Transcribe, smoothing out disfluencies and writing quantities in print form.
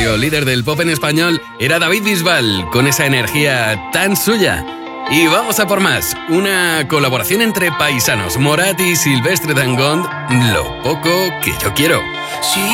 radio, líder del pop en español, era David Bisbal, con esa energía tan suya. Y vamos a por más. Una colaboración entre paisanos, Morat y Silvestre Dangond, Lo poco que yo quiero. Sí.